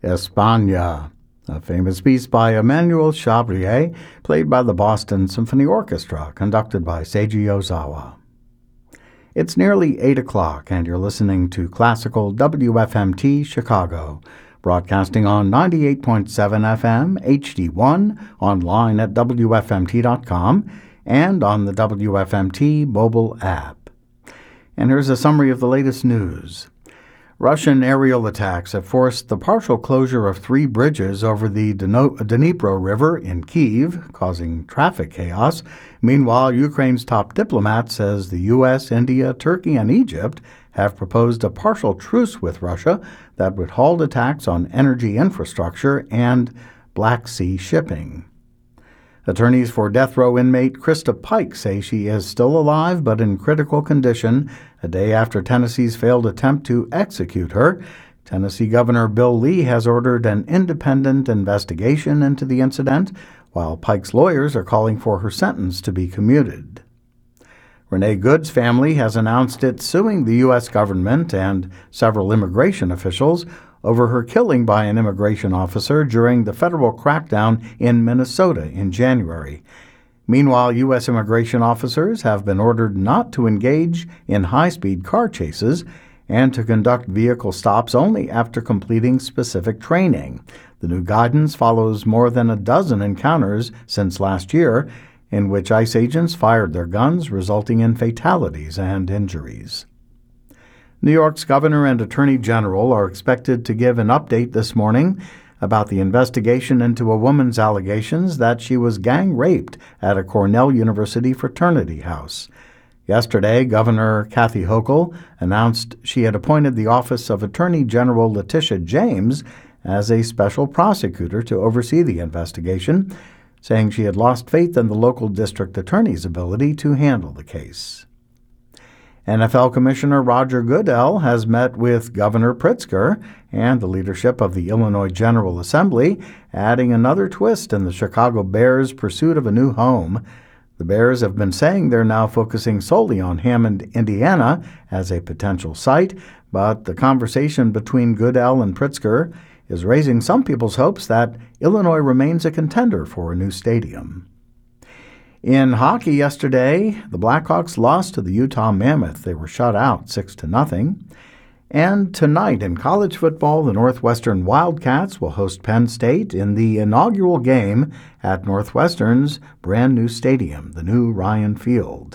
España, a famous piece by Emmanuel Chabrier, played by the Boston Symphony Orchestra, conducted by Seiji Ozawa. It's nearly 8 o'clock, and you're listening to Classical WFMT Chicago, broadcasting on 98.7 FM, HD1, online at WFMT.com, and on the WFMT mobile app. And here's a summary of the latest news. Russian aerial attacks have forced the partial closure of 3 bridges over the Dnipro River in Kyiv, causing traffic chaos. Meanwhile, Ukraine's top diplomat says the U.S., India, Turkey, and Egypt have proposed a partial truce with Russia that would halt attacks on energy infrastructure and Black Sea shipping. Attorneys for death row inmate Krista Pike say she is still alive but in critical condition a day after Tennessee's failed attempt to execute her. Tennessee Governor Bill Lee has ordered an independent investigation into the incident, while Pike's lawyers are calling for her sentence to be commuted. Renee Good's family has announced it's suing the U.S. government and several immigration officials over her killing by an immigration officer during the federal crackdown in Minnesota in January. Meanwhile, U.S. immigration officers have been ordered not to engage in high-speed car chases and to conduct vehicle stops only after completing specific training. The new guidance follows more than a dozen encounters since last year in which ICE agents fired their guns, resulting in fatalities and injuries. New York's governor and attorney general are expected to give an update this morning about the investigation into a woman's allegations that she was gang raped at a Cornell University fraternity house. Yesterday, Governor Kathy Hochul announced she had appointed the office of Attorney General Letitia James as a special prosecutor to oversee the investigation, saying she had lost faith in the local district attorney's ability to handle the case. NFL Commissioner Roger Goodell has met with Governor Pritzker and the leadership of the Illinois General Assembly, adding another twist in the Chicago Bears' pursuit of a new home. The Bears have been saying they're now focusing solely on Hammond, Indiana, as a potential site, but the conversation between Goodell and Pritzker is raising some people's hopes that Illinois remains a contender for a new stadium. In hockey yesterday, the Blackhawks lost to the Utah Mammoth. They were shut out 6-0. And tonight in college football, the Northwestern Wildcats will host Penn State in the inaugural game at Northwestern's brand new stadium, the new Ryan Field.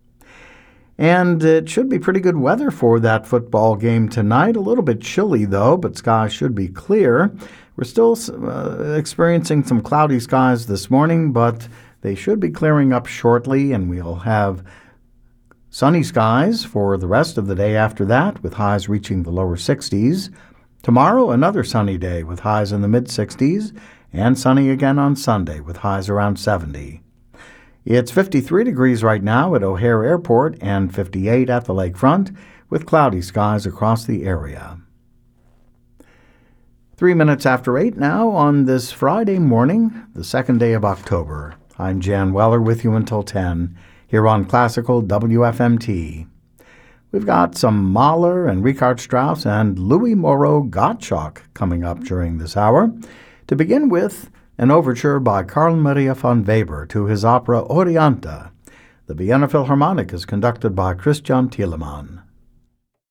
And it should be pretty good weather for that football game tonight. A little bit chilly, though, but skies should be clear. We're still experiencing some cloudy skies this morning, but they should be clearing up shortly, and we'll have sunny skies for the rest of the day after that, with highs reaching the lower 60s. Tomorrow, another sunny day with highs in the mid-60s, and sunny again on Sunday with highs around 70. It's 53 degrees right now at O'Hare Airport and 58 at the lakefront, with cloudy skies across the area. 3 minutes after 8 now on this Friday morning, the second day of October. I'm Jan Weller with you until 10, here on Classical WFMT. We've got some Mahler and Richard Strauss and Louis Moreau Gottschalk coming up during this hour. To begin with, an overture by Carl Maria von Weber to his opera Oriente. The Vienna Philharmonic is conducted by Christian Thielemann.